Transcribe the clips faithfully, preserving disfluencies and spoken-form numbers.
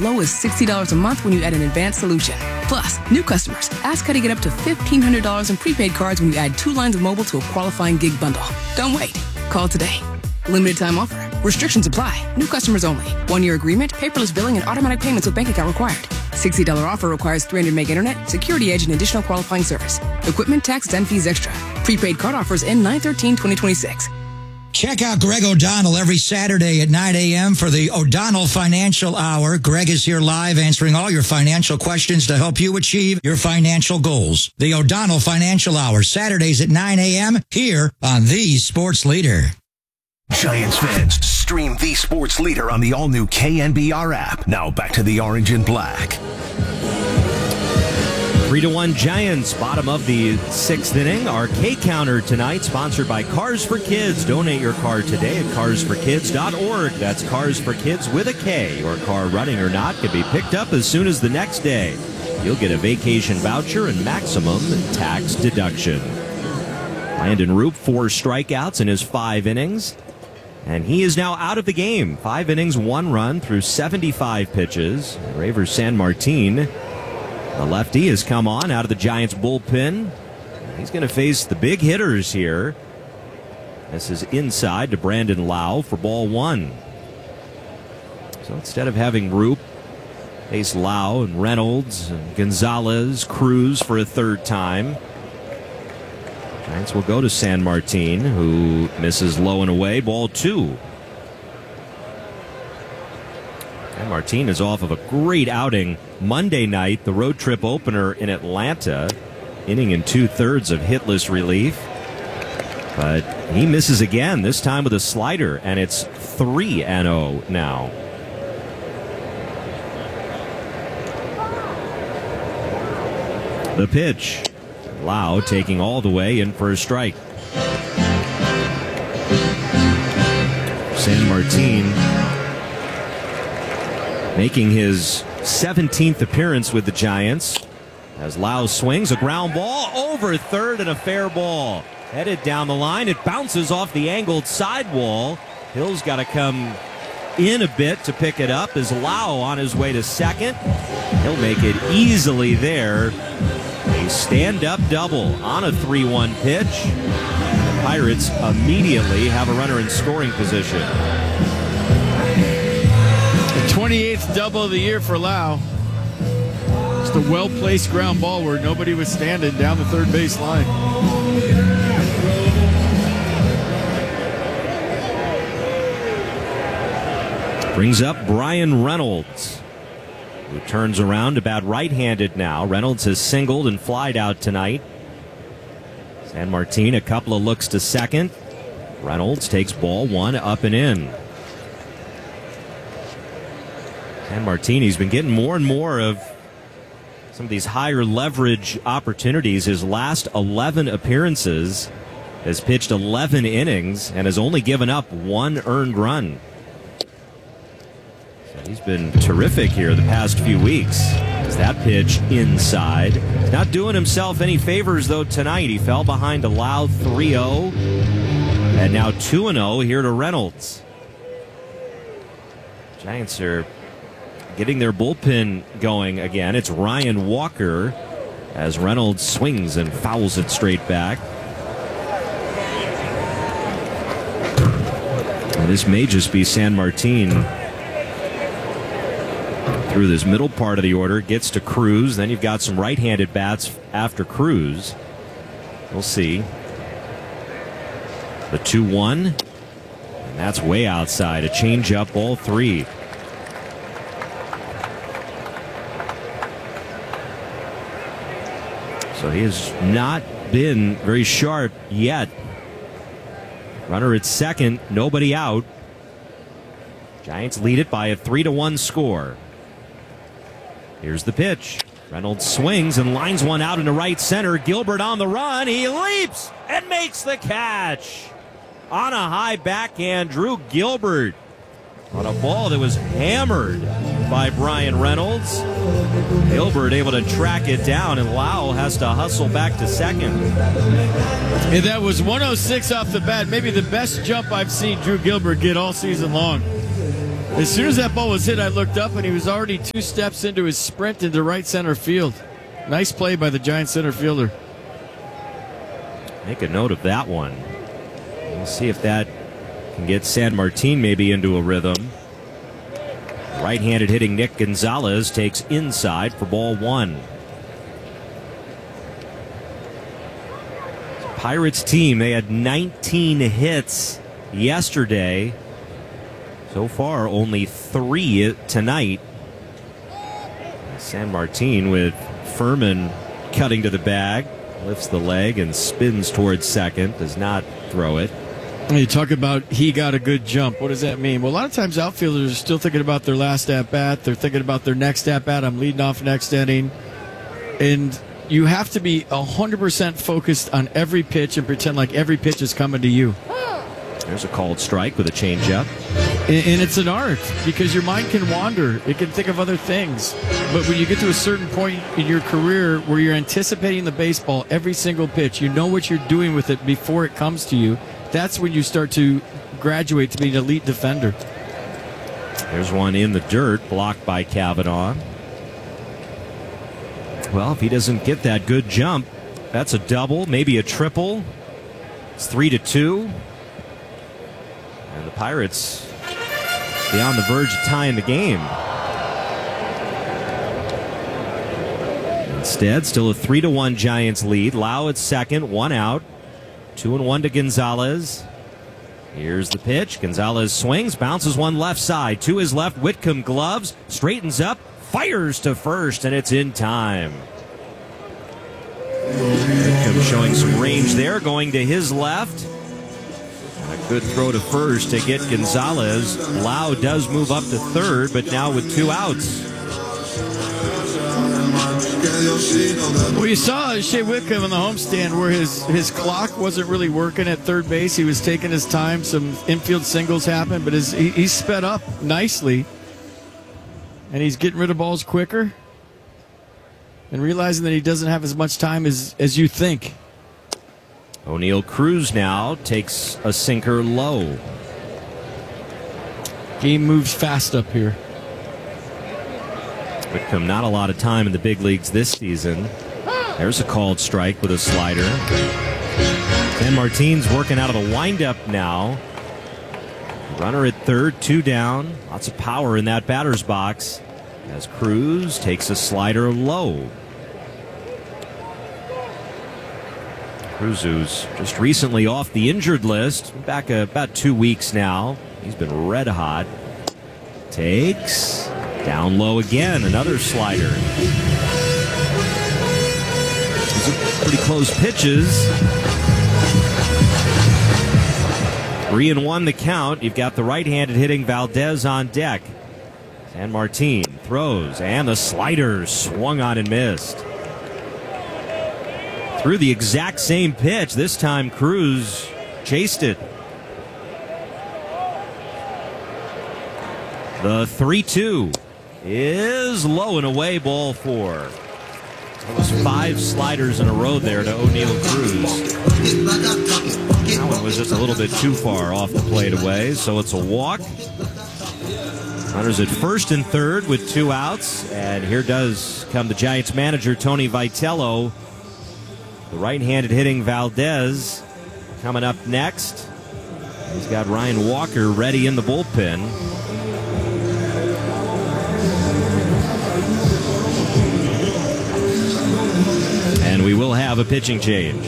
low as sixty dollars a month when you add an advanced solution. Plus, new customers, ask how to get up to fifteen hundred dollars in prepaid cards when you add two lines of mobile to a qualifying gig bundle. Don't wait. Call today. Limited time offer. Restrictions apply. New customers only. One-year agreement, paperless billing, and automatic payments with bank account required. sixty dollars offer requires three hundred meg internet, security edge, and additional qualifying service. Equipment, tax, and fees extra. Prepaid card offers end nine thirteen twenty twenty-six. Check out Greg O'Donnell every Saturday at nine a.m. for the O'Donnell Financial Hour. Greg is here live answering all your financial questions to help you achieve your financial goals. The O'Donnell Financial Hour, Saturdays at nine a.m. here on The Sports Leader. Giants fans, stream The Sports Leader on the all-new K N B R app. Now back to the Orange and Black. three to one Giants, bottom of the sixth inning. Our K Counter tonight, sponsored by Cars for Kids. Donate your car today at cars for kids dot org. That's Cars for Kids with a K. Your car, running or not, can be picked up as soon as the next day. You'll get a vacation voucher and maximum tax deduction. Landon Roop, four strikeouts in his five innings. And he is now out of the game. Five innings, one run through seventy-five pitches. Raver Sanmartin, the lefty, has come on out of the Giants bullpen. He's going to face the big hitters here. This is inside to Brandon Lau for ball one. So instead of having Roop face Lau and Reynolds and Gonzalez, Cruz for a third time, Giants will go to Sanmartin, who misses low and away. Ball two. Sanmartin is off of a great outing Monday night, the road trip opener in Atlanta, inning in two-thirds of hitless relief. But he misses again, this time with a slider, and it's three and oh now. The pitch. Lau taking all the way in for a strike. Sanmartin making his seventeenth appearance with the Giants as Lau swings a ground ball over third and a fair ball. Headed down the line. It bounces off the angled sidewall. Hill's got to come in a bit to pick it up as Lau on his way to second. He'll make it easily there. A stand-up double on a three one pitch. The Pirates immediately have a runner in scoring position. The twenty-eighth double of the year for Lau. Just a well-placed ground ball where nobody was standing down the third base line. Brings up Brian Reynolds, who turns around about right-handed now. Reynolds has singled and flied out tonight. Sanmartin, a couple of looks to second. Reynolds takes ball one up and in. Sanmartin's been getting more and more of some of these higher leverage opportunities. His last eleven appearances has pitched eleven innings and has only given up one earned run. He's been terrific here the past few weeks. As that pitch inside. He's not doing himself any favors, though, tonight. He fell behind a Lau three oh. And now two and oh here to Reynolds. Giants are getting their bullpen going again. It's Ryan Walker as Reynolds swings and fouls it straight back. And this may just be Sanmartin through this middle part of the order. Gets to Cruz. Then you've got some right-handed bats after Cruz. We'll see. The two one. And that's way outside. A change-up, ball three. So he has not been very sharp yet. Runner at second. Nobody out. Giants lead it by a three to one score. Here's the pitch. Reynolds swings and lines one out into right center. Gilbert on the run. He leaps and makes the catch. On a high backhand, Drew Gilbert on a ball that was hammered by Brian Reynolds. Gilbert able to track it down, and Lau has to hustle back to second. And that was one oh six off the bat. Maybe the best jump I've seen Drew Gilbert get all season long. As soon as that ball was hit, I looked up, and he was already two steps into his sprint into right center field. Nice play by the Giants center fielder. Make a note of that one. We'll see if that can get San Martin maybe into a rhythm. Right-handed hitting Nick Gonzalez takes inside for ball one. Pirates team, they had nineteen hits yesterday. So far, only three tonight. San Martin with Furman cutting to the bag. Lifts the leg and spins towards second. Does not throw it. You talk about he got a good jump. What does that mean? Well, a lot of times outfielders are still thinking about their last at-bat. They're thinking about their next at-bat. I'm leading off next inning. And you have to be one hundred percent focused on every pitch and pretend like every pitch is coming to you. There's a called strike with a changeup. And it's an art because your mind can wander. It can think of other things. But when you get to a certain point in your career where you're anticipating the baseball every single pitch, you know what you're doing with it before it comes to you, that's when you start to graduate to be an elite defender. There's one in the dirt, blocked by Cavanaugh. Well, if he doesn't get that good jump, that's a double, maybe a triple. It's three to two. And the Pirates beyond the verge of tying the game. Instead, still a three to one Giants lead. Lau at second, one out. Two and one to Gonzalez. Here's the pitch. Gonzalez swings, bounces one left side. To his left, Whitcomb gloves, straightens up, fires to first, and it's in time. Whitcomb showing some range there, going to his left. A good throw to first to get Gonzalez. Lau does move up to third, but now with two outs. Well, you saw Shea Whitcomb in the homestand where his, his clock wasn't really working at third base. He was taking his time. Some infield singles happened, but his, he, he sped up nicely. And he's getting rid of balls quicker and realizing that he doesn't have as much time as, as you think. O'Neill Cruz now takes a sinker low. Game moves fast up here. Whitcomb, not a lot of time in the big leagues this season. There's a called strike with a slider. San Martin's working out of the windup now. Runner at third, two down. Lots of power in that batter's box as Cruz takes a slider low. Cruz, who's just recently off the injured list, back uh, about two weeks now. He's been red hot. Takes down low again, another slider. These are pretty close pitches. Three and one the count. You've got the right-handed hitting Valdez on deck. San Martin throws, and the slider swung on and missed. Threw the exact same pitch. This time Cruz chased it. The three two is low and away, ball four. That was five sliders in a row there to O'Neill Cruz. That one was just a little bit too far off the plate away, so it's a walk. Runners at first and third with two outs, and here does come the Giants manager, Tony Vitello. The right-handed hitting Valdez coming up next. He's got Ryan Walker ready in the bullpen. And we will have a pitching change.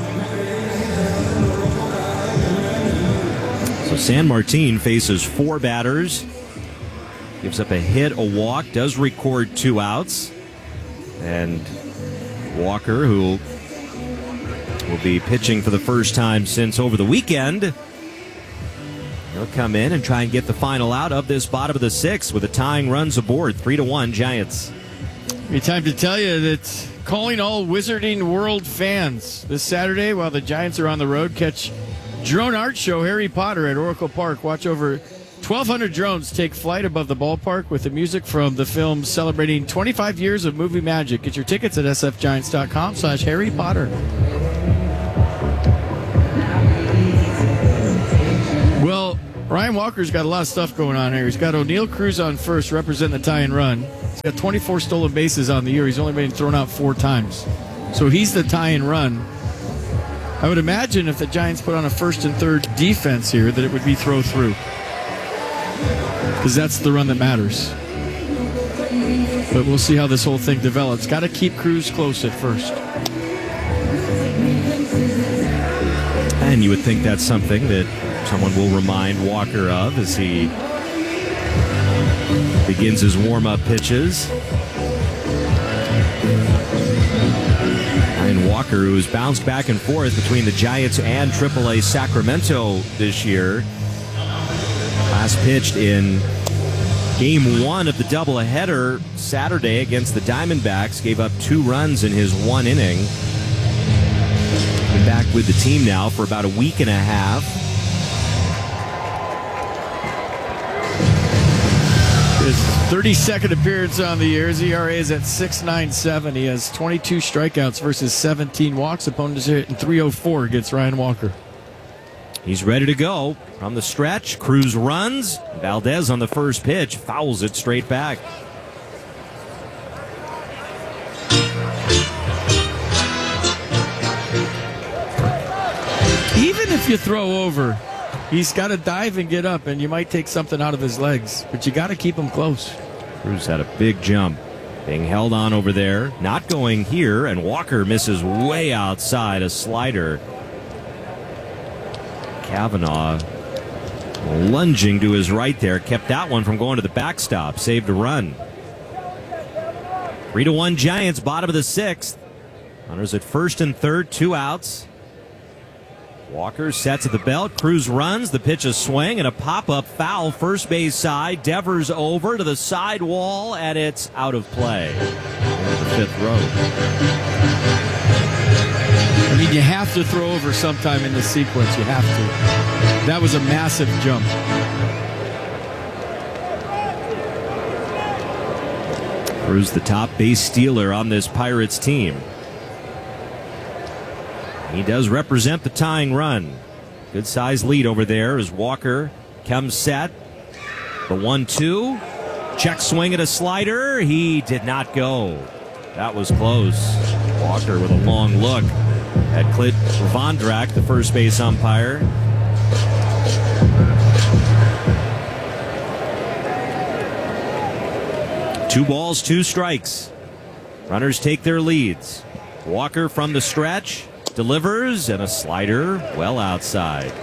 So San Martin faces four batters. Gives up a hit, a walk, does record two outs. And Walker, who will be pitching for the first time since over the weekend, he'll come in and try and get the final out of this bottom of the sixth with the tying runs aboard. Three to one Giants. It's time to tell you that calling all Wizarding World fans this Saturday while the Giants are on the road. Catch Drone Art Show Harry Potter at Oracle Park. Watch over twelve hundred drones take flight above the ballpark with the music from the film celebrating twenty-five years of movie magic. Get your tickets at sfgiants.com slash Harry Potter. Well, Ryan Walker's got a lot of stuff going on here. He's got O'Neal Cruz on first, representing the tie and run. He's got twenty-four stolen bases on the year. He's only been thrown out four times. So he's the tie and run. I would imagine if the Giants put on a first and third defense here that it would be throw through. Because that's the run that matters. But we'll see how this whole thing develops. Got to keep Cruz close at first. And you would think that's something that someone will remind Walker of as he begins his warm-up pitches. And Walker, who's bounced back and forth between the Giants and triple A Sacramento this year. Last pitched in game one of the doubleheader Saturday against the Diamondbacks. Gave up two runs in his one inning. Been back with the team now for about a week and a half. His thirty-second appearance on the year. His E R A is at six point nine seven. He has twenty-two strikeouts versus seventeen walks. Opponents are hitting three oh four against Ryan Walker. He's ready to go from the stretch. Cruz runs. Valdez on the first pitch fouls it straight back. Even if you throw over, he's got to dive and get up, and you might take something out of his legs, but you got to keep him close. Cruz had a big jump. Being held on over there. Not going here, and Walker misses way outside a slider. Kavanaugh lunging to his right there. Kept that one from going to the backstop. Saved a run. Three to one Giants, bottom of the sixth. Runners at first and third, two outs. Walker sets at the belt. Cruz runs. The pitch a swing and a pop-up foul. First base side. Devers over to the side wall, and it's out of play. Into the fifth row. I mean, you have to throw over sometime in this sequence. You have to. That was a massive jump. Cruz, the top base stealer on this Pirates team. He does represent the tying run. Good size lead over there as Walker comes set. The one two. Check swing at a slider. He did not go. That was close. Walker with a long look at Clint Vondrak, the first base umpire. Two balls, two strikes. Runners take their leads. Walker from the stretch. Delivers, and a slider well outside.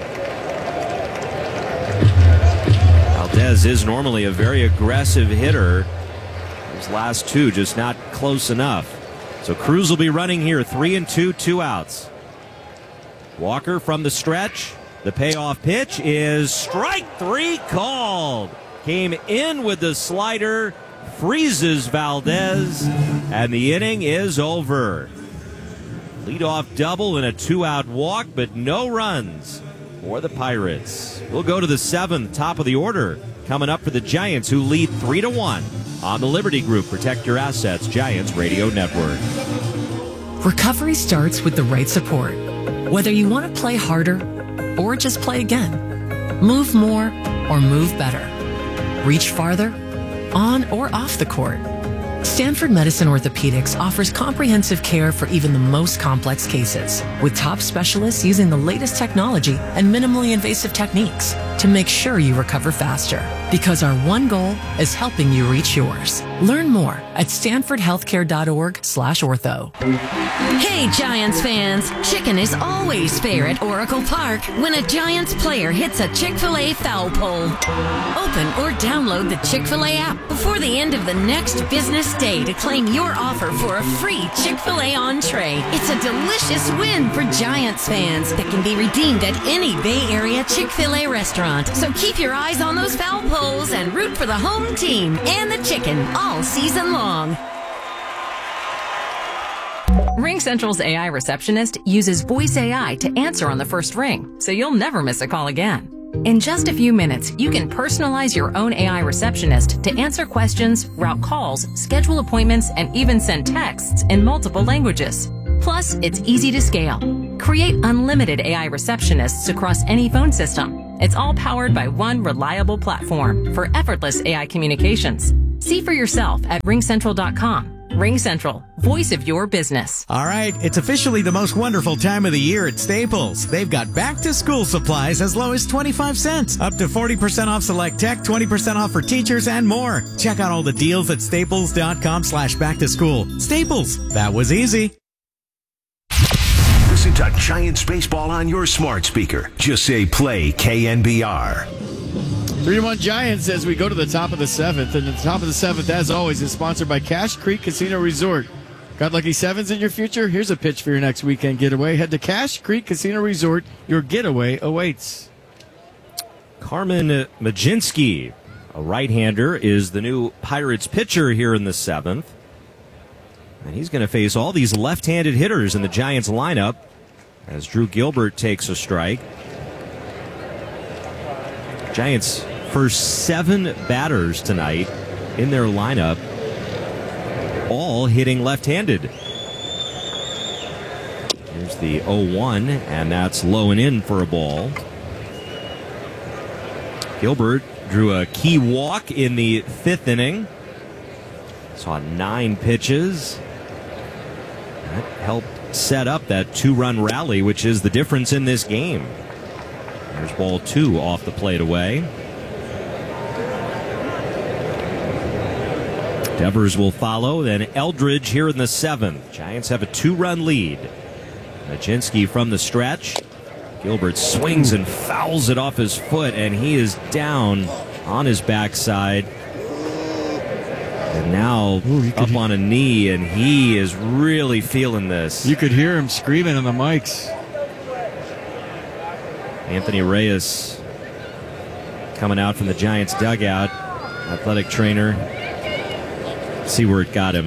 Valdez is normally a very aggressive hitter. His last two just not close enough. So Cruz will be running here, three and two, two outs. Walker from the stretch. The payoff pitch is strike three called. Came in with the slider, freezes Valdez, and the inning is over. Leadoff double and a two-out walk, but no runs for the Pirates. We'll go to the seventh, top of the order, coming up for the Giants, who lead three to one on the Liberty Group. Protect your assets, Giants Radio Network. Recovery starts with the right support. Whether you want to play harder or just play again, move more or move better, reach farther, on or off the court. Stanford Medicine Orthopedics offers comprehensive care for even the most complex cases, with top specialists using the latest technology and minimally invasive techniques to make sure you recover faster. Because our one goal is helping you reach yours. Learn more at stanford healthcare dot org slash ortho. Hey, Giants fans! Chicken is always fair at Oracle Park when a Giants player hits a Chick-fil-A foul pole. Open or download the Chick-fil-A app before the end of the next business day to claim your offer for a free Chick-fil-A entree. It's a delicious win for Giants fans that can be redeemed at any Bay Area Chick-fil-A restaurant. So keep your eyes on those foul poles and root for the home team and the chicken all season long. RingCentral's A I receptionist uses voice A I to answer on the first ring, so you'll never miss a call again. In just a few minutes, you can personalize your own A I receptionist to answer questions, route calls, schedule appointments, and even send texts in multiple languages. Plus, it's easy to scale. Create unlimited A I receptionists across any phone system It's all powered by one reliable platform for effortless A I communications. See for yourself at ring central dot com. RingCentral, voice of your business. All right, it's officially the most wonderful time of the year at Staples. They've got back-to-school supplies as low as twenty-five cents, up to forty percent off select tech, twenty percent off for teachers, and more. Check out all the deals at staples dot com slash back to school. Staples, that was easy. Listen to Giants baseball on your smart speaker. Just say play K N B R. three to one Giants as we go to the top of the seventh. And the top of the seventh, as always, is sponsored by Cache Creek Casino Resort. Got lucky sevens in your future? Here's a pitch for your next weekend getaway. Head to Cache Creek Casino Resort. Your getaway awaits. Carmen Mlodzinski, a right-hander, is the new Pirates pitcher here in the seventh. And he's going to face all these left-handed hitters in the Giants lineup as Drew Gilbert takes a strike. Giants' first seven batters tonight in their lineup, all hitting left-handed. Here's the oh one, and that's low and in for a ball. Gilbert drew a key walk in the fifth inning. Saw nine pitches. That helped set up that two-run rally, which is the difference in this game. There's ball two off the plate away. Devers will follow, then Eldridge here in the seventh. Giants have a two-run lead. Mlodzinski from the stretch. Gilbert swings and fouls it off his foot, and he is down on his backside. And now Ooh, up on a knee, and he is really feeling this. You could hear him screaming on the mics. Anthony Reyes coming out from the Giants dugout. Athletic trainer. See where it got him.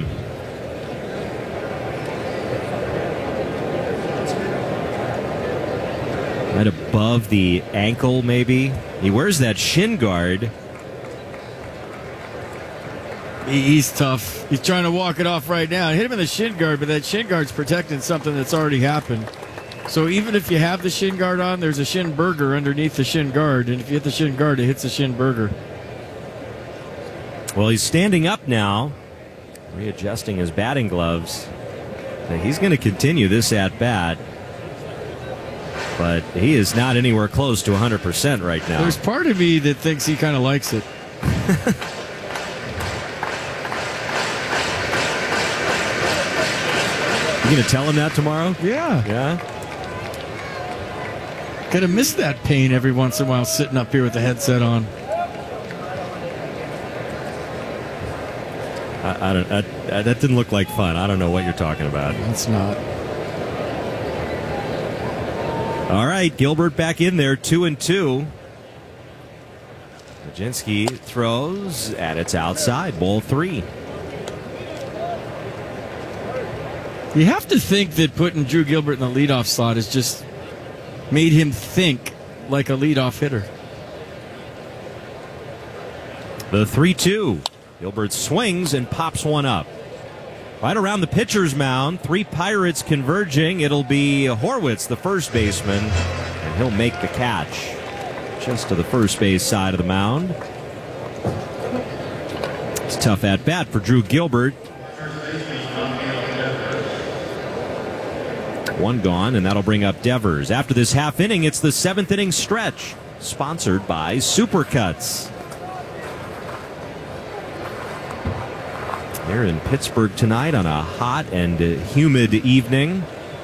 Right above the ankle, maybe. He wears that shin guard. He's tough. He's trying to walk it off right now. Hit him in the shin guard, but that shin guard's protecting something that's already happened. So even if you have the shin guard on, there's a shin burger underneath the shin guard. And if you hit the shin guard, it hits the shin burger. Well, he's standing up now, readjusting his batting gloves. And he's going to continue this at-bat. But he is not anywhere close to one hundred percent right now. There's part of me that thinks he kind of likes it. You going to tell him that tomorrow? Yeah. Yeah? Gotta miss that pain every once in a while sitting up here with the headset on. I, I don't. I, I, that didn't look like fun. I don't know what you're talking about. It's not. All right, Gilbert back in there, two and two. Mlodzinski throws, and it's outside. Ball three. You have to think that putting Drew Gilbert in the leadoff slot has just made him think like a leadoff hitter. The three two. Gilbert swings and pops one up. Right around the pitcher's mound, three Pirates converging. It'll be Horwitz, the first baseman, and he'll make the catch just to the first base side of the mound. It's a tough at-bat for Drew Gilbert. One gone, and that'll bring up Devers. After this half inning, it's the seventh inning stretch, sponsored by Supercuts. Here in Pittsburgh tonight on a hot and humid evening.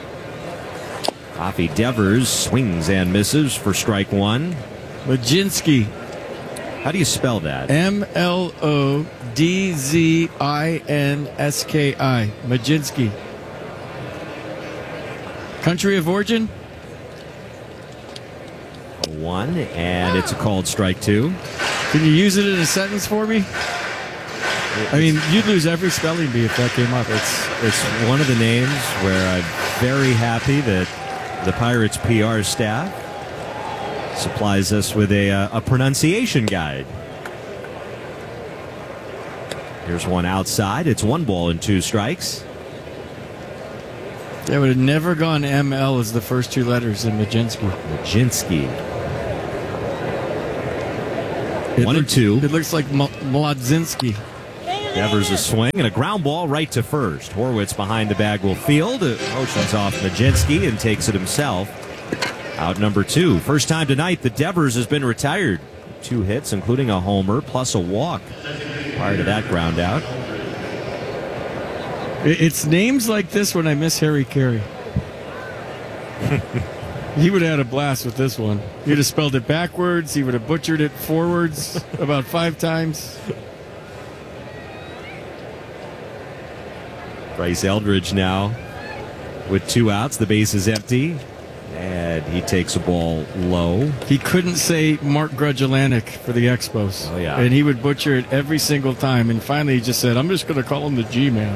Rafi Devers swings and misses for strike one. Mlodzinski. How do you spell that? M L O D Z I N S K I. Mlodzinski. Country of origin? A one, and it's a called strike two. Can you use it in a sentence for me? I mean, you'd lose every spelling bee if that came up. It's it's one of the names where I'm very happy that the Pirates P R staff supplies us with a, uh, a pronunciation guide. Here's one outside. It's one ball and two strikes. They would have never gone M L as the first two letters in Mlodzinski. Mlodzinski. One and looks, two. It looks like Mlodzinski. Devers a swing and a ground ball right to first. Horwitz behind the bag will field. It motions off Majinski and takes it himself. Out number two. First time tonight that Devers has been retired. Two hits, including a homer, plus a walk prior to that ground out. It's names like this when I miss Harry Carey. He would have had a blast with this one. He'd have spelled it backwards. He would have butchered it forwards about five times. Bryce Eldridge now with two outs. The base is empty. And he takes a ball low. He couldn't say Mark Grudgelanek for the Expos. Oh, yeah. And he would butcher it every single time. And finally he just said, I'm just going to call him the G-Man.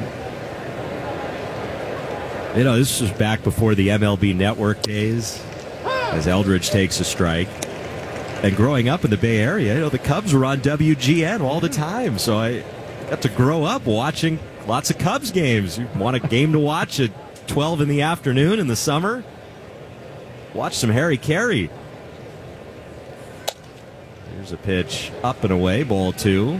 You know, this was back before the M L B Network days, as Eldridge takes a strike. And growing up in the Bay Area, you know, the Cubs were on W G N all the time. So I got to grow up watching lots of Cubs games. You want a game to watch at twelve in the afternoon in the summer? Watch some Harry Carey. Here's a pitch up and away, ball two.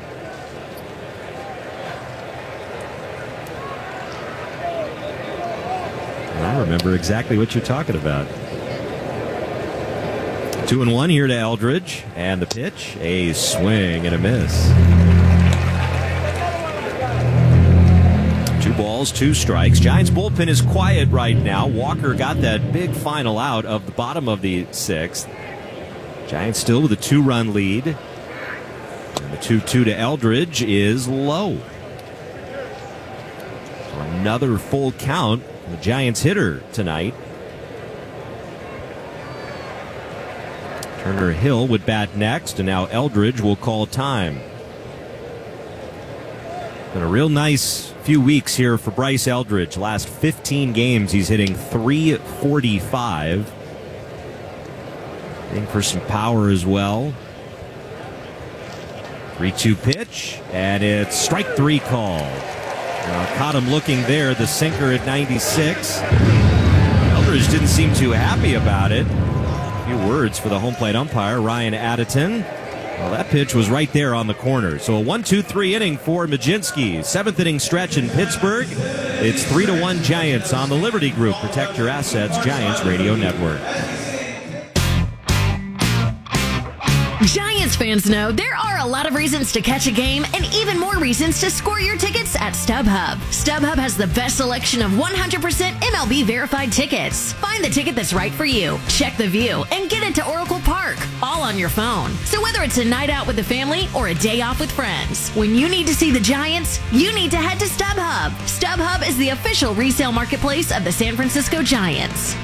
I remember exactly what you're talking about. Two and one here to Eldridge, and the pitch, a swing and a miss. Two balls, two strikes. Giants bullpen is quiet right now. Walker got that big final out of the bottom of the sixth. Giants still with a two-run lead. And the two two to Eldridge is low. So another full count. The Giants hitter tonight. Turner Hill would bat next, and now Eldridge will call time. Been a real nice few weeks here for Bryce Eldridge. Last fifteen games, he's hitting three forty-five. Hitting for some power as well. three two pitch, and it's strike three call. Uh, caught him looking there, the sinker at ninety-six. Eldridge didn't seem too happy about it. A few words for the home plate umpire, Ryan Addison. Well, that pitch was right there on the corner. So a one two three inning for Majinski. Seventh inning stretch in Pittsburgh. It's three to one Giants on the Liberty Group. Protect your assets, Giants Radio Network. Giants fans know there are a lot of reasons to catch a game and even more reasons to score your tickets at StubHub. StubHub has the best selection of one hundred percent M L B verified tickets. Find the ticket that's right for you, check the view, and get into Oracle Park, all on your phone. So whether it's a night out with the family or a day off with friends, when you need to see the Giants, you need to head to StubHub. StubHub is the official resale marketplace of the San Francisco Giants.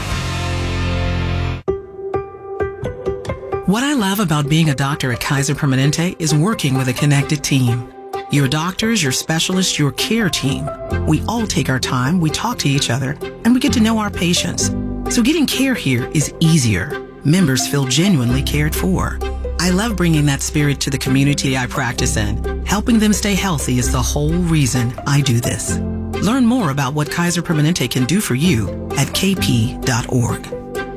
What I love about being a doctor at Kaiser Permanente is working with a connected team. Your doctors, your specialists, your care team. We all take our time, we talk to each other, and we get to know our patients. So getting care here is easier. Members feel genuinely cared for. I love bringing that spirit to the community I practice in. Helping them stay healthy is the whole reason I do this. Learn more about what Kaiser Permanente can do for you at k p dot org.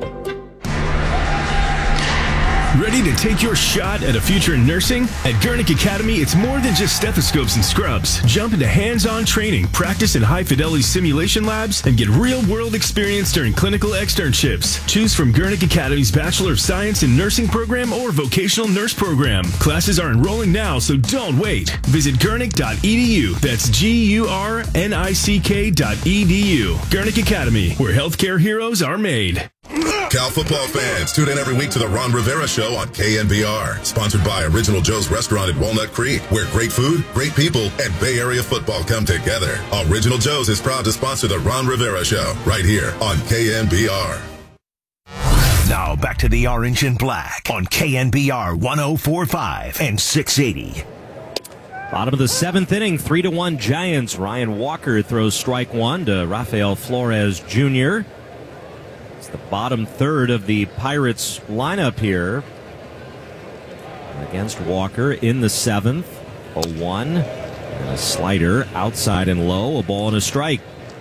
Ready to take your shot at a future in nursing? At Gurnick Academy, it's more than just stethoscopes and scrubs. Jump into hands-on training, practice in high-fidelity simulation labs, and get real-world experience during clinical externships. Choose from Gurnick Academy's Bachelor of Science in Nursing program or Vocational Nurse program. Classes are enrolling now, so don't wait. Visit gurnick dot e d u. That's G U R N I C K dot E D U. Gurnick Academy, where healthcare heroes are made. Cal football fans, tune in every week to the Ron Rivera Show on K N B R. Sponsored by Original Joe's Restaurant at Walnut Creek, where great food, great people, and Bay Area football come together. Original Joe's is proud to sponsor the Ron Rivera Show right here on K N B R. Now back to the Orange and Black on K N B R one oh four point five and six eighty. Bottom of the seventh inning, three to one Giants. Ryan Walker throws strike one to Rafael Flores Junior The bottom third of the Pirates lineup here against Walker in the seventh. oh one and a slider outside and low, a ball and a strike.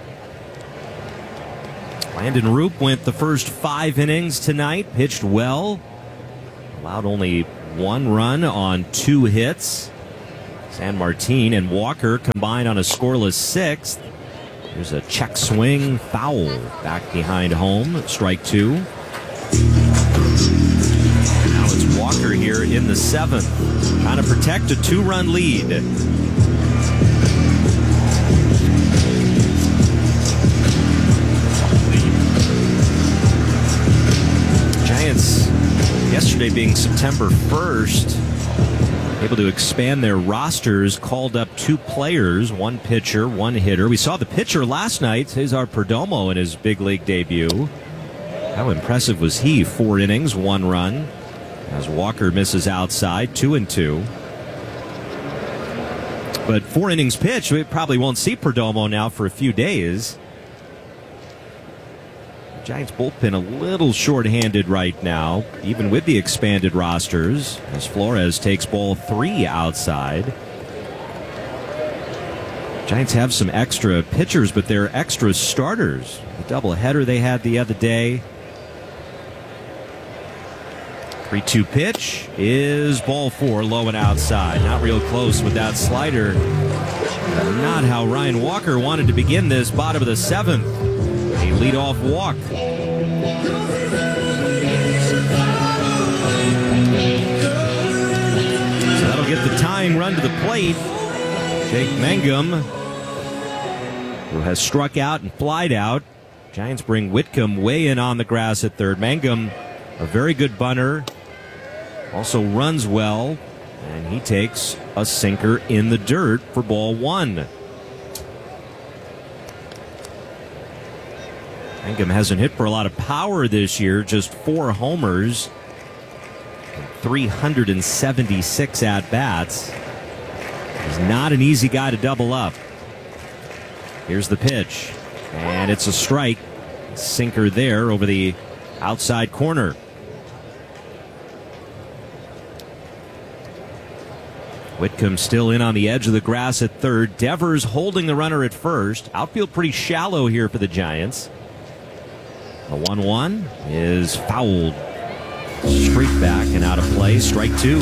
Landon Roop went the first five innings tonight, pitched well, allowed only one run on two hits. San Martin and Walker combined on a scoreless sixth. There's a check swing foul back behind home. Strike two. Now it's Walker here in the seventh, trying to protect a two-run lead. Giants, yesterday being September first, able to expand their rosters, called up two players, one pitcher, one hitter. We saw the pitcher last night, Cesar Perdomo, in his big league debut. How impressive was he? Four innings, one run. As Walker misses outside, two and two. But four innings pitched, we probably won't see Perdomo now for a few days. Giants bullpen a little short-handed right now, even with the expanded rosters, as Flores takes ball three outside. Giants have some extra pitchers, but they're extra starters. The doubleheader they had the other day. three two pitch is ball four, low and outside. Not real close with that slider. Not how Ryan Walker wanted to begin this bottom of the seventh. A leadoff walk. So that'll get the tying run to the plate. Jake Mangum, who has struck out and flied out. Giants bring Whitcomb way in on the grass at third. Mangum, a very good bunter, also runs well, and he takes a sinker in the dirt for ball one. Mangum hasn't hit for a lot of power this year, just four homers, and three hundred seventy-six at-bats. He's not an easy guy to double up. Here's the pitch, and it's a strike. Sinker there over the outside corner. Whitcomb still in on the edge of the grass at third. Devers holding the runner at first. Outfield pretty shallow here for the Giants. The one one is fouled. Straight back and out of play. Strike two.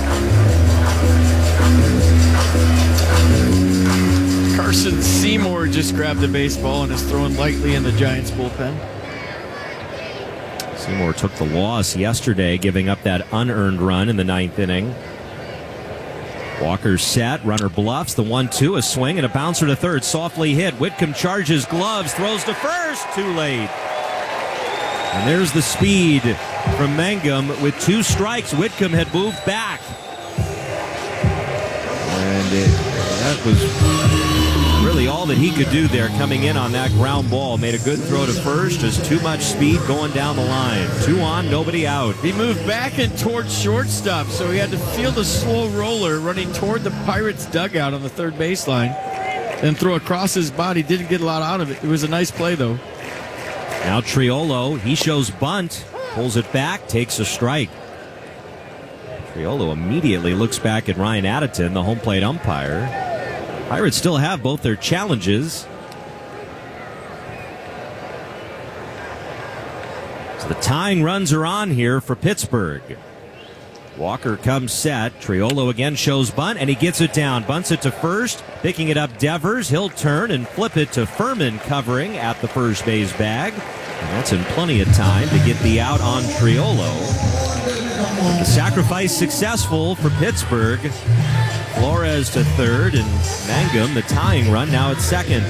Carson Seymour just grabbed the baseball and is throwing lightly in the Giants bullpen. Seymour took the loss yesterday, giving up that unearned run in the ninth inning. Walker's set, runner bluffs, the one two, a swing and a bouncer to third, softly hit. Whitcomb charges gloves, throws to first, too late. And there's the speed from Mangum with two strikes. Whitcomb had moved back. And it, that was really all that he could do there, coming in on that ground ball. Made a good throw to first, just too much speed going down the line. Two on, nobody out. He moved back and towards shortstop, so he had to field a slow roller running toward the Pirates dugout on the third baseline and throw across his body. Didn't get a lot out of it. It was a nice play, though. Now Triolo, he shows bunt, pulls it back, takes a strike. Triolo immediately looks back at Ryan Addington, the home plate umpire. Pirates still have both their challenges. So the tying runs are on here for Pittsburgh. Walker comes set. Triolo again shows bunt, and he gets it down. Bunts it to first. Picking it up, Devers. He'll turn and flip it to Furman, covering at the first base bag. And that's in plenty of time to get the out on Triolo. The sacrifice successful for Pittsburgh. Flores to third, and Mangum, the tying run, now at second.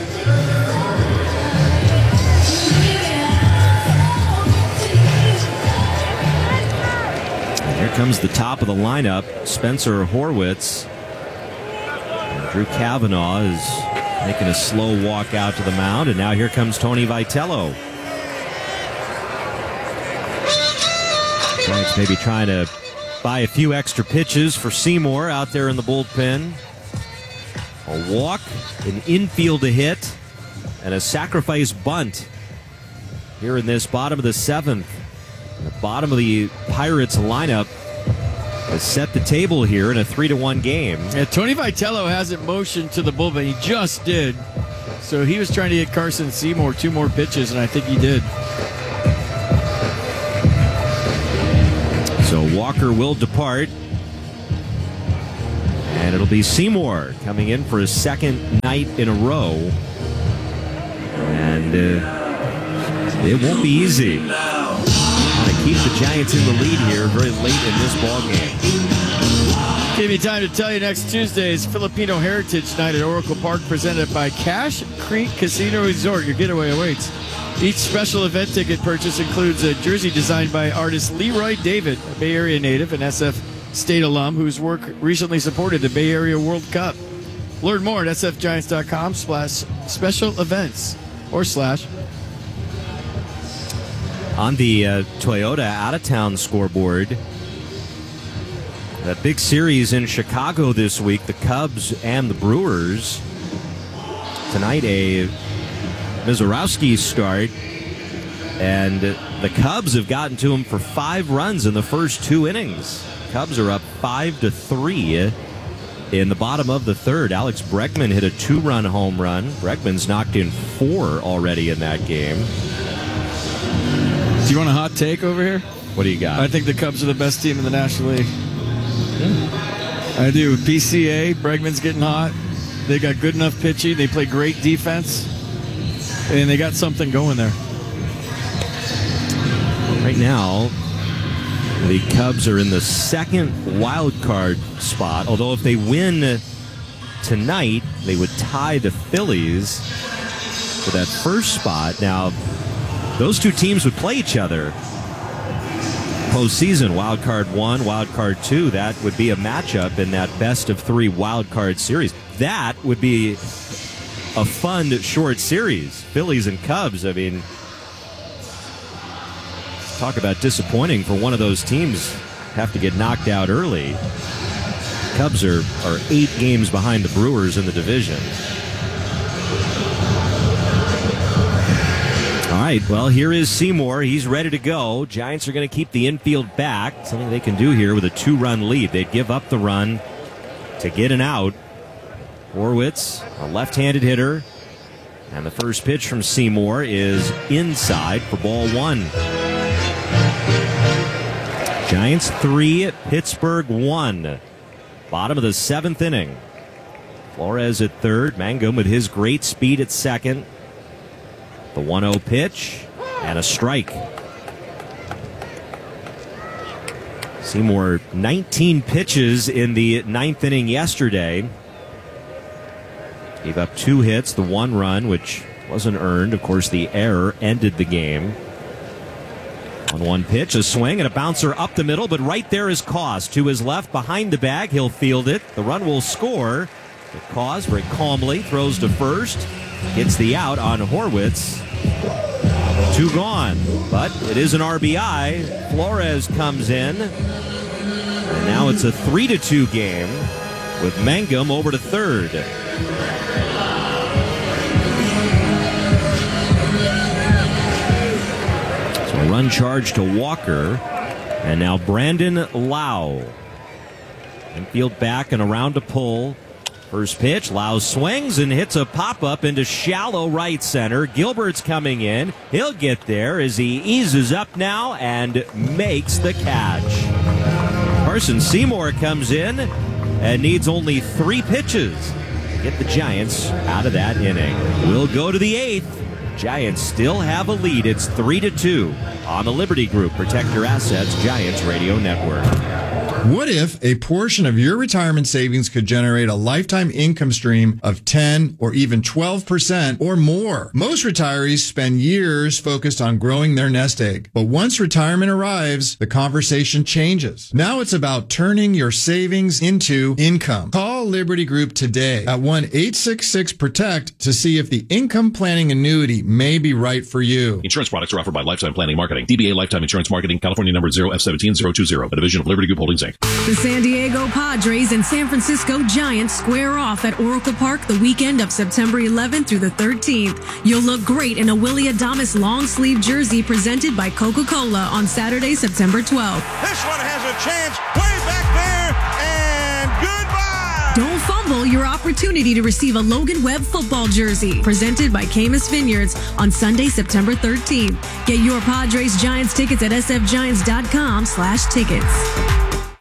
Here comes the top of the lineup, Spencer Horwitz. And Drew Cavanaugh is making a slow walk out to the mound, and now here comes Tony Vitello. Giants maybe trying to buy a few extra pitches for Seymour out there in the bullpen. A walk, an infield to hit, and a sacrifice bunt here in this bottom of the seventh. The bottom of the Pirates lineup has set the table here in a three to one game. Yeah, Tony Vitello hasn't motioned to the bullpen. He just did. So he was trying to get Carson Seymour two more pitches, and I think he did. So Walker will depart. And it'll be Seymour coming in for his second night in a row. And uh, it won't be easy. To keep the Giants in the lead here very late in this ball game. Give me time to tell you next Tuesday's Filipino Heritage Night at Oracle Park, presented by Cache Creek Casino Resort. Your getaway awaits. Each special event ticket purchase includes a jersey designed by artist Leroy David, a Bay Area native and S F State alum whose work recently supported the Bay Area World Cup. Learn more at s f giants dot com slash special events or slash. On the uh, Toyota out-of-town scoreboard, that big series in Chicago this week, the Cubs and the Brewers. Tonight, a Mizorowski start, and the Cubs have gotten to him for five runs in the first two innings. Cubs are up five to three in the bottom of the third. Alex Bregman hit a two-run home run. Bregman's knocked in four already in that game. Do you want a hot take over here? What do you got? I think the Cubs are the best team in the National League. Hmm. I do. P C A, Bregman's getting hot. They got good enough pitching. They play great defense. And they got something going there. Right now, the Cubs are in the second wild card spot. Although if they win tonight, they would tie the Phillies for that first spot. Now, those two teams would play each other postseason. Wild card one, wild card two. That would be a matchup in that best of three wild card series. That would be a fun short series. Phillies and Cubs. I mean, talk about disappointing for one of those teams have to get knocked out early. Cubs are, are eight games behind the Brewers in the division. All right, well, here is Seymour. He's ready to go. Giants are going to keep the infield back, something they can do here with a two-run lead. They'd give up the run to get an out. Horwitz, a left-handed hitter, and the first pitch from Seymour is inside for ball one. Giants three, Pittsburgh one. Bottom of the seventh inning. Flores at third, Mangum with his great speed at second. The one oh pitch, and a strike. Seymour, nineteen pitches in the ninth inning yesterday. Gave up two hits, the one run, which wasn't earned. Of course, the error ended the game. On one pitch, a swing and a bouncer up the middle, but right there is Cause. To his left, behind the bag, he'll field it. The run will score. But Cause very calmly throws to first. Gets the out on Horwitz. Two gone, but it is an R B I. Flores comes in. And now it's a three to two game with Mangum over to third. So a run charge to Walker. And now Brandon Lau. Infield back and around to pull. First pitch, Lau swings and hits a pop-up into shallow right center. Gilbert's coming in. He'll get there as he eases up now and makes the catch. Carson Seymour comes in and needs only three pitches to get the Giants out of that inning. We'll go to the eighth. Giants still have a lead. It's three to two on the Liberty Group. Protect your assets, Giants Radio Network. What if a portion of your retirement savings could generate a lifetime income stream of ten or even twelve percent or more? Most retirees spend years focused on growing their nest egg. But once retirement arrives, the conversation changes. Now it's about turning your savings into income. Call Liberty Group today at one eight six six protect to see if the income planning annuity may be right for you. Insurance products are offered by Lifetime Planning Marketing. D B A Lifetime Insurance Marketing, California number zero F seventeen zero two zero, a division of Liberty Group Holdings, Incorporated. The San Diego Padres and San Francisco Giants square off at Oracle Park the weekend of September eleventh through the thirteenth. You'll look great in a Willie Adames long sleeve jersey presented by Coca-Cola on Saturday, September twelfth. This one has a chance way back there, and goodbye! Don't fumble your opportunity to receive a Logan Webb football jersey presented by Camus Vineyards on Sunday, September thirteenth. Get your Padres Giants tickets at s f giants dot com slash tickets.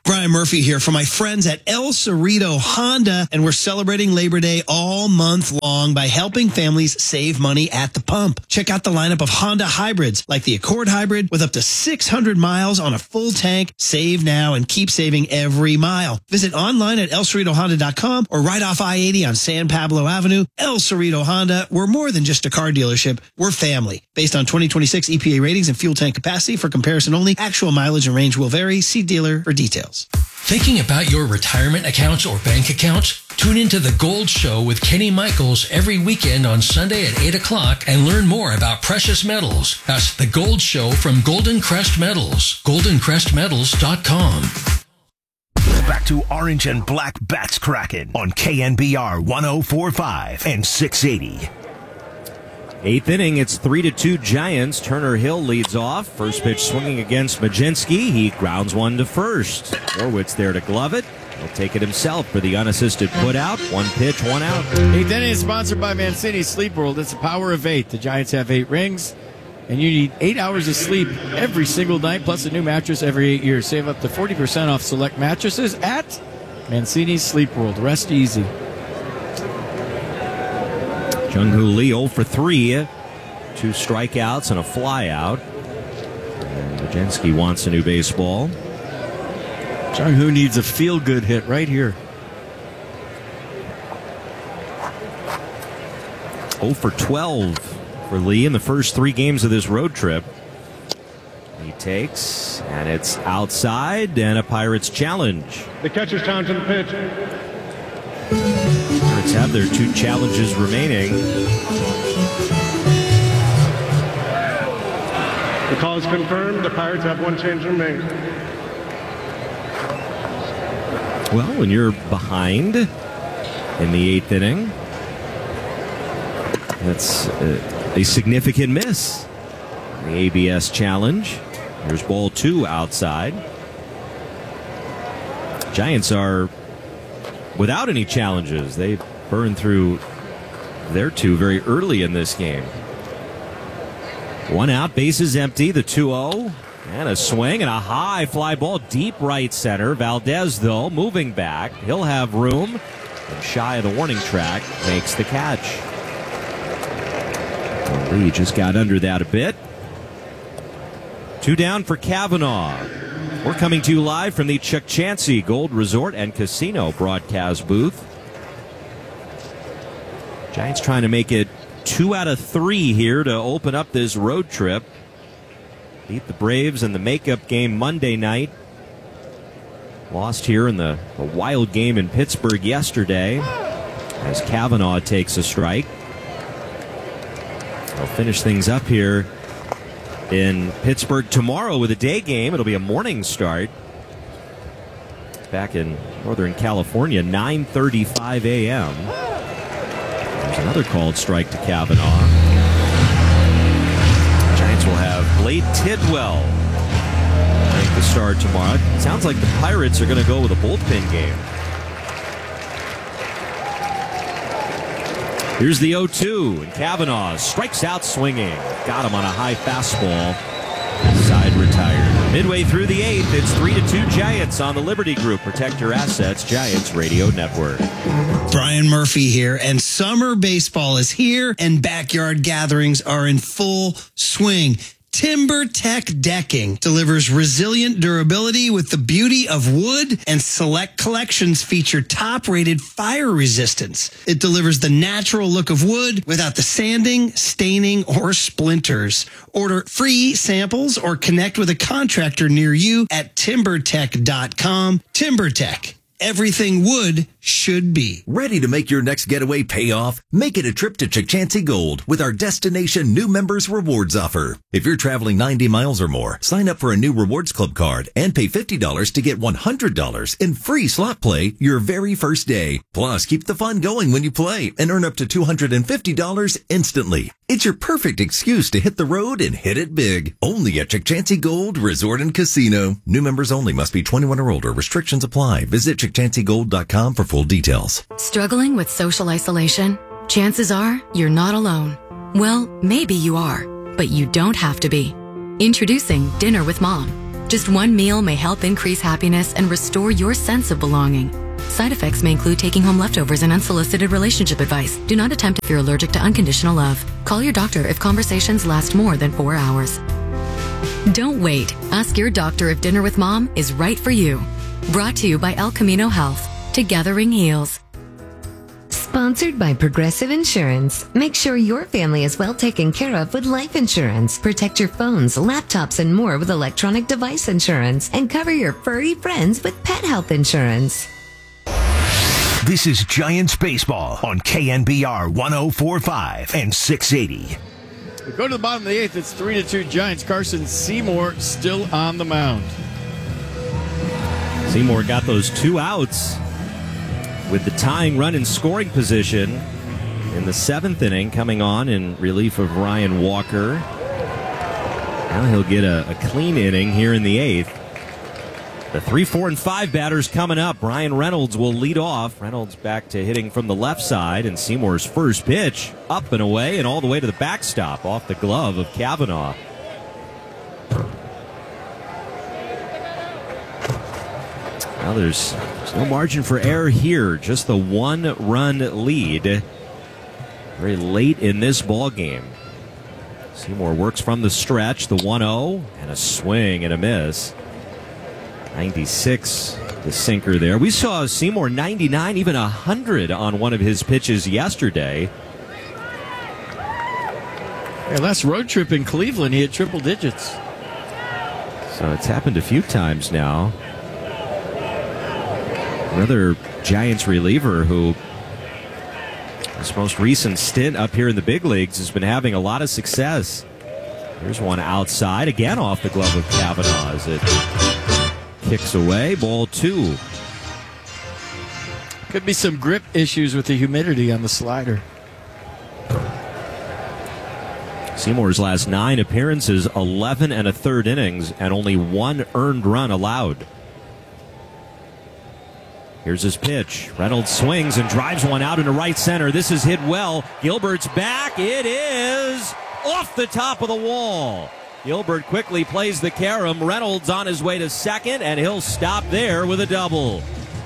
Brian Murphy here for my friends at El Cerrito Honda, and we're celebrating Labor Day all month long by helping families save money at the pump. Check out the lineup of Honda hybrids like the Accord Hybrid with up to six hundred miles on a full tank. Save now and keep saving every mile. Visit online at el cerrito honda dot com or right off I eighty on San Pablo Avenue. El Cerrito Honda, we're more than just a car dealership. We're family. Based on twenty twenty-six E P A ratings and fuel tank capacity for comparison only, actual mileage and range will vary. See dealer for details. Thinking about your retirement accounts or bank accounts? Tune into The Gold Show with Kenny Michaels every weekend on Sunday at eight o'clock and learn more about precious metals. That's The Gold Show from Golden Crest Metals. golden crest metals dot com. Back to Orange and Black Bats Kraken on K N B R one oh four point five and six eighty. Eighth inning, it's three to two Giants. Turner Hill leads off. First pitch swinging against Majinski. He grounds one to first. Horwitz there to glove it. He'll take it himself for the unassisted putout. One pitch, one out. Eighth inning is sponsored by Mancini Sleep World. It's the power of eight. The Giants have eight rings, and you need eight hours of sleep every single night, plus a new mattress every eight years. Save up to forty percent off select mattresses at Mancini Sleep World. Rest easy. Jung-Hoo Lee oh for three, two strikeouts and a flyout. And Majinski wants a new baseball. Jung-Hoo needs a feel-good hit right here. oh for twelve for Lee in the first three games of this road trip. He takes, and it's outside, and a Pirates challenge. The catcher's time to the pitch. Pirates have their two challenges remaining. The call is confirmed. The Pirates have one change remaining. Well, when you're behind in the eighth inning, that's a, a significant miss. The A B S challenge. Here's ball two outside. Giants are without any challenges. They burned through their two very early in this game. One out, bases empty, the two oh. And a swing and a high fly ball deep right center. Valdez, though, moving back. He'll have room. And shy of the warning track, makes the catch. Lee just got under that a bit. Two down for Kavanaugh. We're coming to you live from the Chuck Chansey Gold Resort and Casino broadcast booth. Giants trying to make it two out of three here to open up this road trip. Beat the Braves in the makeup game Monday night. Lost here in the, the wild game in Pittsburgh yesterday as Kavanaugh takes a strike. They'll finish things up here in Pittsburgh tomorrow with a day game. It'll be a morning start. Back in Northern California, nine thirty-five a.m. There's another called strike to Kavanaugh. Giants will have Blade Tidwell make the start tomorrow. It sounds like the Pirates are going to go with a bullpen game. Here's the oh two, and Kavanaugh strikes out swinging. Got him on a high fastball. Side retired. Midway through the eighth, it's three to two Giants on the Liberty Group. Protect your assets, Giants Radio Network. Brian Murphy here, and summer baseball is here, and backyard gatherings are in full swing. TimberTech Decking delivers resilient durability with the beauty of wood, and select collections feature top-rated fire resistance. It delivers the natural look of wood without the sanding, staining, or splinters. Order free samples or connect with a contractor near you at timber tech dot com. TimberTech. Everything wood should be. Ready to make your next getaway pay off? Make it a trip to Chuck Chansey Gold with our Destination New Members Rewards offer. If you're traveling ninety miles or more, sign up for a new Rewards Club card and pay fifty dollars to get one hundred dollars in free slot play your very first day. Plus, keep the fun going when you play and earn up to two hundred fifty dollars instantly. It's your perfect excuse to hit the road and hit it big. Only at Chuck Chansey Gold Resort and Casino. New members only. Must be twenty-one or older. Restrictions apply. Visit chuck chansey gold dot com for full details. Struggling with social isolation? Chances are you're not alone. Well, maybe you are, but you don't have to be. Introducing Dinner with Mom. Just one meal may help increase happiness and restore your sense of belonging. Side effects may include taking home leftovers and unsolicited relationship advice. Do not attempt if you're allergic to unconditional love. Call your doctor if conversations last more than four hours. Don't wait. Ask your doctor if dinner with mom is right for you. Brought to you by El Camino Health. Together-ing heals. Sponsored by Progressive Insurance. Make sure your family is well taken care of with life insurance. Protect your phones, laptops, and more with electronic device insurance. And cover your furry friends with pet health insurance. This is Giants Baseball on K N B R one oh four point five and six eighty. We go to the bottom of the eighth. It's three to two Giants. Carson Seymour still on the mound. Seymour got those two outs with the tying run in scoring position in the seventh inning, coming on in relief of Ryan Walker. Now he'll get a, a clean inning here in the eighth. The three, four, and five batters coming up. Brian Reynolds will lead off. Reynolds back to hitting from the left side, and Seymour's first pitch up and away and all the way to the backstop off the glove of Kavanaugh. Now there's, there's no margin for error here. Just the one-run lead very late in this ball game. Seymour works from the stretch. The one oh and a swing and a miss. ninety-six, the sinker there. We saw Seymour ninety-nine, even one hundred on one of his pitches yesterday. Yeah, last road trip in Cleveland, he had triple digits. So it's happened a few times now. Another Giants reliever who, his most recent stint up here in the big leagues, has been having a lot of success. Here's one outside, again off the glove of Kavanaugh as it kicks away. Ball two. Could be some grip issues with the humidity on the slider. Seymour's last nine appearances, eleven and a third innings, and only one earned run allowed. Here's his pitch. Reynolds swings and drives one out into right center. This is hit well. Gilbert's back. It is off the top of the wall. Gilbert quickly plays the carom. Reynolds on his way to second, and he'll stop there with a double.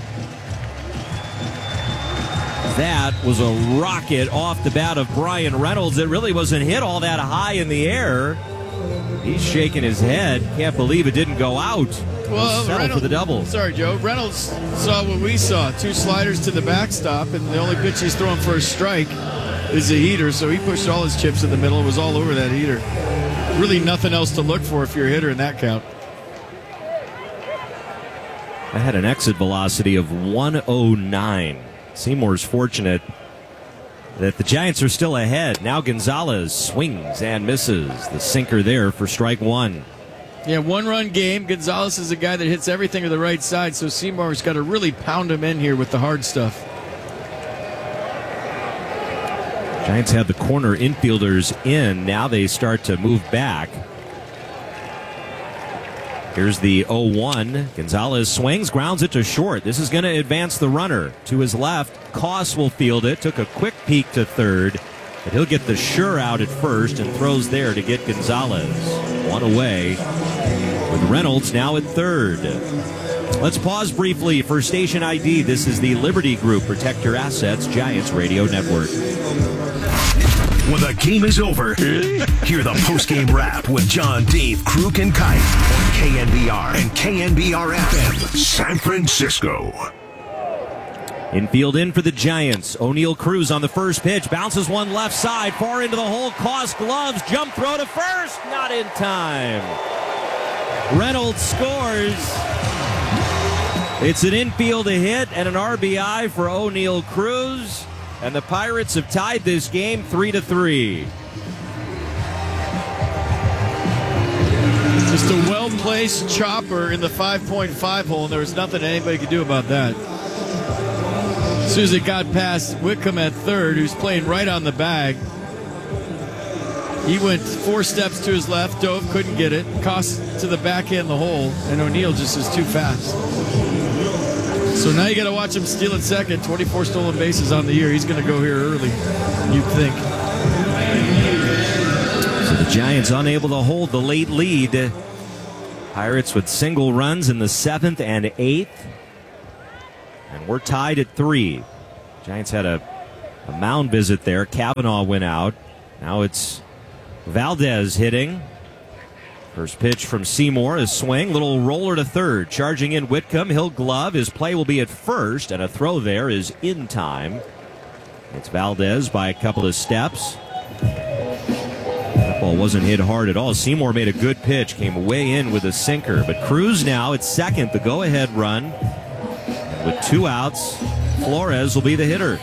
That was a rocket off the bat of Brian Reynolds. It really wasn't hit all that high in the air. He's shaking his head. Can't believe it didn't go out. Well, settle Reynolds, for the double. Sorry, Joe. Reynolds saw what we saw. Two sliders to the backstop, and the only pitch he's throwing for a strike is a heater, so he pushed all his chips in the middle. It was all over that heater. Really nothing else to look for if you're a hitter in that count. I had an exit velocity of one oh nine. Seymour's fortunate that the Giants are still ahead. Now Gonzalez swings and misses. The sinker there for strike one. Yeah, one-run game. Gonzalez is a guy that hits everything to the right side, so Seymour's got to really pound him in here with the hard stuff. Giants have the corner infielders in. Now they start to move back. Here's the oh one. Gonzalez swings, grounds it to short. This is going to advance the runner to his left. Koss will field it. Took a quick peek to third. But he'll get the sure out at first and throws there to get Gonzalez. One away with Reynolds now at third. Let's pause briefly for station I D. This is the Liberty Group. Protect your assets. Giants Radio Network. When the game is over, hear the post-game wrap with John, Dave, Kruk, and Kite on K N B R and K N B R F M, San Francisco. Infield in for the Giants. O'Neill Cruz on the first pitch. Bounces one left side. Far into the hole. Koss gloves. Jump throw to first. Not in time. Reynolds scores. It's an infield hit and an R B I for O'Neill Cruz. And the Pirates have tied this game three to three. Just a well-placed chopper in the five point five hole, and there was nothing anybody could do about that. As soon as it got past Whitcomb at third, who's playing right on the bag, he went four steps to his left, dove, couldn't get it, Koss to the backhand the hole, and O'Neill just is too fast. So now you got to watch him steal at second. twenty-four stolen bases on the year. He's going to go here early, you'd think. So the Giants unable to hold the late lead. Pirates with single runs in the seventh and eighth. And we're tied at three. Giants had a, a mound visit there. Kavanaugh went out. Now it's Valdez hitting. First pitch from Seymour is swing. Little roller to third. Charging in Whitcomb. He'll glove. His play will be at first. And a throw there is in time. It's Valdez by a couple of steps. That ball wasn't hit hard at all. Seymour made a good pitch. Came way in with a sinker. But Cruz now at second. The go-ahead run. And with two outs, Flores will be the hitter.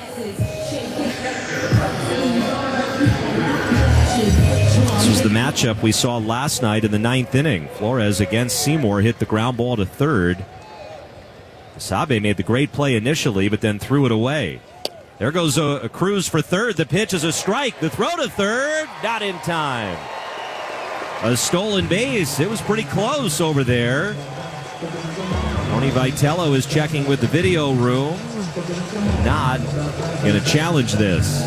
This was the matchup we saw last night in the ninth inning. Flores against Seymour hit the ground ball to third. Sabe made the great play initially, but then threw it away. There goes a, a Cruz for third. The pitch is a strike. The throw to third, not in time. A stolen base. It was pretty close over there. Tony Vitello is checking with the video room. Not going to challenge this.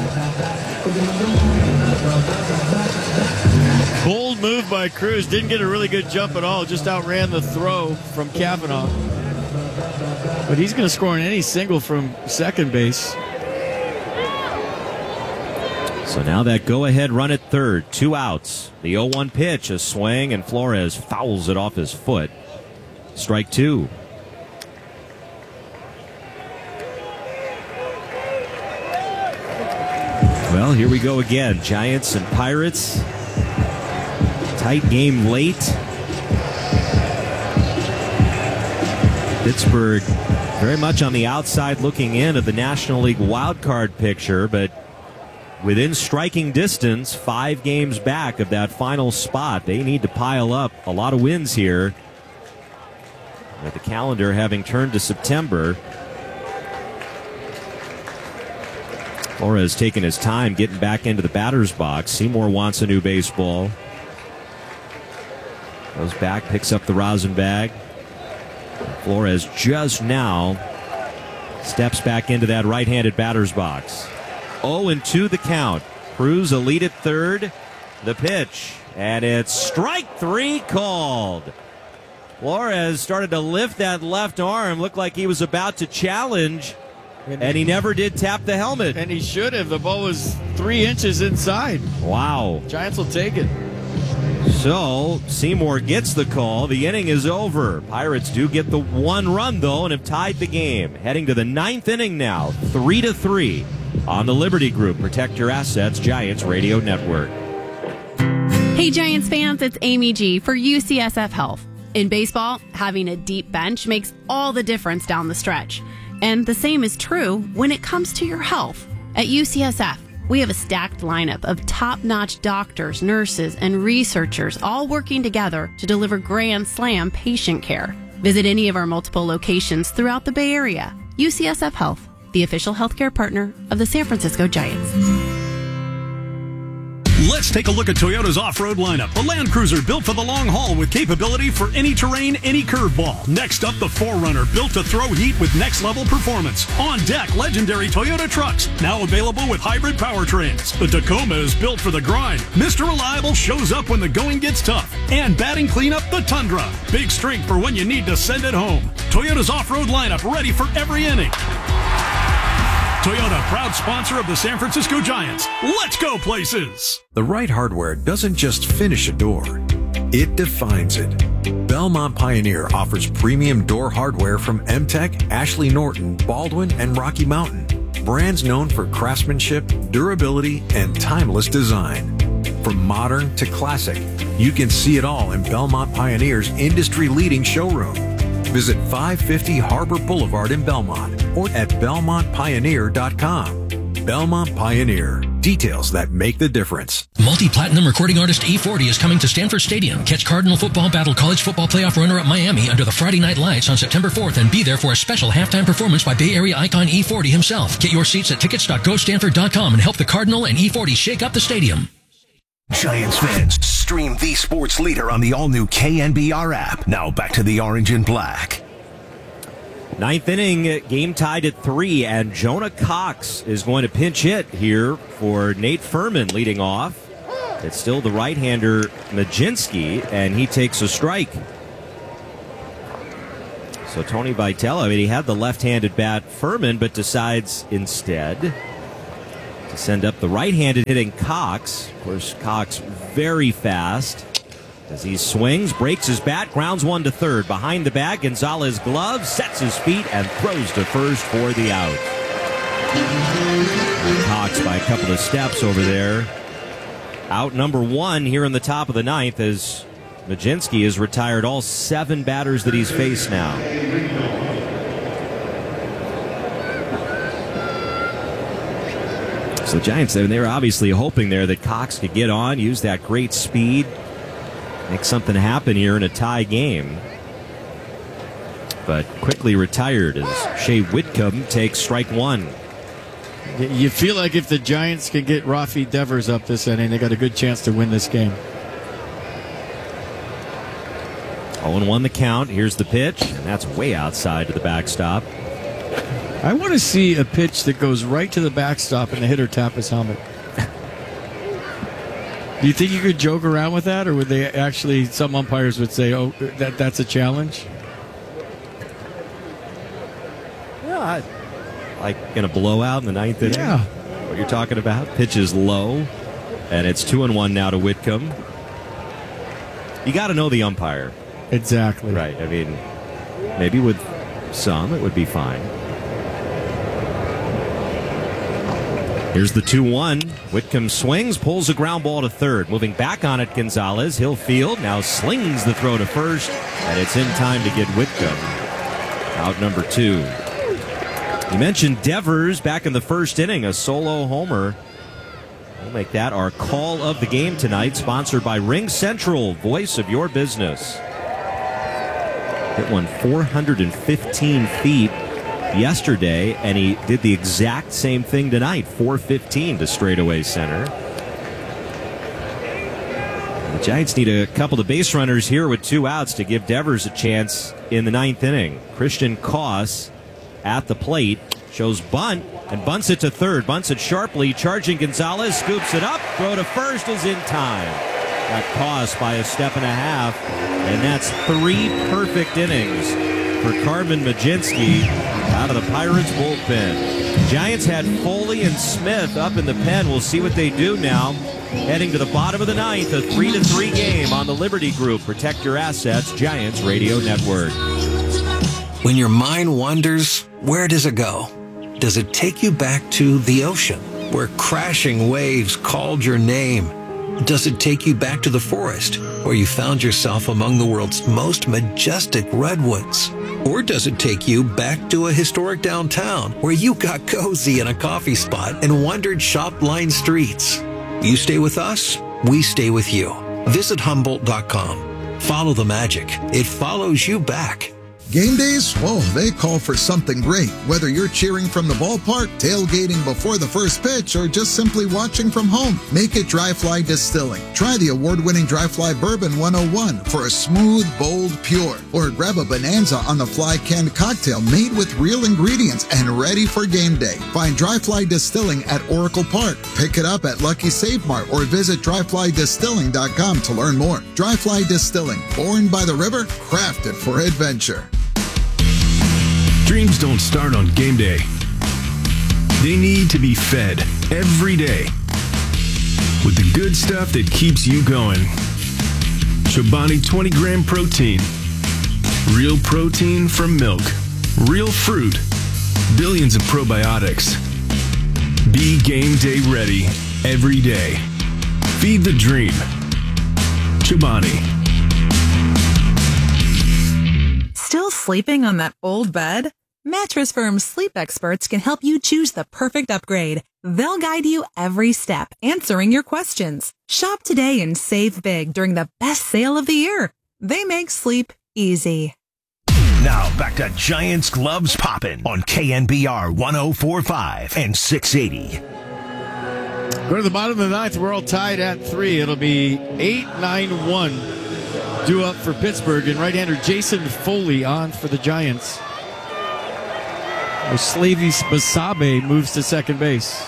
Bold move by Cruz. Didn't get a really good jump at all. Just outran the throw from Kavanaugh. But he's going to score on any single from second base. So now that go-ahead run at third. Two outs. The oh one pitch, a swing, and Flores fouls it off his foot. Strike two. Well, here we go again. Giants and Pirates. Tight game late. Pittsburgh very much on the outside looking in of the National League wildcard picture, but within striking distance, five games back of that final spot. They need to pile up a lot of wins here. With the calendar having turned to September. Flores taking his time getting back into the batter's box. Seymour wants a new baseball. Goes back, picks up the rosin bag. Flores just now steps back into that right-handed batter's box. oh and two the count. Cruz a lead at third. The pitch. And it's strike three called. Flores started to lift that left arm. Looked like he was about to challenge. And he never did tap the helmet. And he should have. The ball was three inches inside. Wow. Giants will take it. So, Seymour gets the call. The inning is over. Pirates do get the one run, though, and have tied the game. Heading to the ninth inning now, three to three on the Liberty Group. Protect your assets, Giants Radio Network. Hey, Giants fans, it's Amy G for U C S F Health. In baseball, having a deep bench makes all the difference down the stretch. And the same is true when it comes to your health. At U C S F, we have a stacked lineup of top-notch doctors, nurses, and researchers all working together to deliver grand slam patient care. Visit any of our multiple locations throughout the Bay Area. U C S F Health, the official healthcare partner of the San Francisco Giants. Let's take a look at Toyota's off-road lineup. The Land Cruiser built for the long haul with capability for any terrain, any curveball. Next up, the four runner, built to throw heat with next-level performance. On deck, legendary Toyota trucks, now available with hybrid powertrains. The Tacoma is built for the grind. Mister Reliable shows up when the going gets tough. And batting cleanup, the Tundra. Big strength for when you need to send it home. Toyota's off-road lineup, ready for every inning. Toyota, proud sponsor of the San Francisco Giants. Let's go places! The right hardware doesn't just finish a door, it defines it. Belmont Pioneer offers premium door hardware from M Tech, Ashley Norton, Baldwin, and Rocky Mountain. Brands known for craftsmanship, durability, and timeless design. From modern to classic, you can see it all in Belmont Pioneer's industry-leading showroom. Visit five fifty Harbor Boulevard in Belmont or at belmont pioneer dot com. Belmont Pioneer. Details that make the difference. Multi-platinum recording artist E forty is coming to Stanford Stadium. Catch Cardinal football battle college football playoff runner-up Miami under the Friday Night Lights on September fourth and be there for a special halftime performance by Bay Area icon E forty himself. Get your seats at tickets dot go stanford dot com and help the Cardinal and E forty shake up the stadium. Giants fans, stream the sports leader on the all-new K N B R app. Now back to the orange and black. Ninth inning, game tied at three, and Jonah Cox is going to pinch hit here for Nate Furman leading off. It's still the right-hander Majinski, and he takes a strike. So Tony Vitello, I mean, he had the left-handed bat Furman, but decides instead to send up the right-handed hitting Cox. Of course, Cox very fast. As he swings, breaks his bat, grounds one to third. Behind the bag, Gonzalez gloves, sets his feet, and throws to first for the out. Cox by a couple of steps over there. Out number one here in the top of the ninth as Mlodzinski has retired all seven batters that he's faced now. So the Giants, they were obviously hoping there that Cox could get on, use that great speed, make something happen here in a tie game. But quickly retired as Shea Whitcomb takes strike one. You feel like if the Giants can get Rafi Devers up this inning, they got a good chance to win this game. oh and one the count. Here's the pitch, and that's way outside to the backstop. I want to see a pitch that goes right to the backstop and the hitter tap his helmet. Do you think you could joke around with that, or would they actually, some umpires would say, oh, that that's a challenge? Yeah, I, like in a blowout in the ninth inning? Yeah. What you're talking about? Pitch is low, and it's two and one now to Whitcomb. You got to know the umpire. Exactly. Right. I mean, maybe with some it would be fine. Here's the two one. Whitcomb swings, pulls a ground ball to third. Moving back on it, Gonzalez. He'll field, now slings the throw to first, and it's in time to get Whitcomb. Out number two. You mentioned Devers back in the first inning, a solo homer. We'll make that our call of the game tonight, sponsored by Ring Central, voice of your business. Hit one four hundred fifteen feet yesterday, and he did the exact same thing tonight, four fifteen to straightaway center. The Giants need a couple of base runners here with two outs to give Devers a chance in the ninth inning. Christian Koss at the plate, shows bunt, and bunts it to third. Bunts it sharply, charging Gonzalez, scoops it up, throw to first is in time. Got Koss by a step and a half, and that's three perfect innings for Carmen Mlodzinski out of the Pirates bullpen. Giants had Foley and Smith up in the pen. We'll see what they do now. Heading to the bottom of the ninth, a three to three game on the Liberty Group. Protect your assets, Giants Radio Network. When your mind wanders, where does it go? Does it take you back to the ocean, where crashing waves called your name? Does it take you back to the forest, where you found yourself among the world's most majestic redwoods? Or does it take you back to a historic downtown, where you got cozy in a coffee spot and wandered shop-lined streets? You stay with us, we stay with you. Visit Humboldt dot com. Follow the magic. It follows you back. Game days, whoa, they call for something great. Whether you're cheering from the ballpark, tailgating before the first pitch, or just simply watching from home, make it Dry Fly Distilling. Try the award-winning Dry Fly Bourbon one oh one for a smooth, bold, pure. Or grab a Bonanza on the Fly canned cocktail made with real ingredients and ready for game day. Find Dry Fly Distilling at Oracle Park. Pick it up at Lucky Save Mart or visit dry fly distilling dot com to learn more. Dry Fly Distilling, born by the river, crafted for adventure. Dreams don't start on game day. They need to be fed every day with the good stuff that keeps you going. Chobani twenty gram protein. Real protein from milk. Real fruit. Billions of probiotics. Be game day ready every day. Feed the dream. Chobani. Still sleeping on that old bed? Mattress Firm's sleep experts can help you choose the perfect upgrade. They'll guide you every step, answering your questions. Shop today and save big during the best sale of the year. They make sleep easy. Now back to Giants Gloves Poppin' on K N B R one oh four point five and six eighty. Go to the bottom of the ninth. We're all tied at three. It'll be eight nine one. Due up for Pittsburgh, and right-hander Jason Foley on for the Giants. Slavis Basabe moves to second base.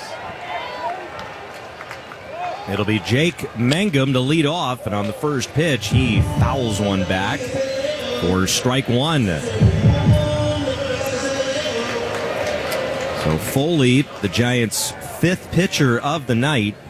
It'll be Jake Mangum to lead off, and on the first pitch, he fouls one back for strike one. So Foley, the Giants' fifth pitcher of the night,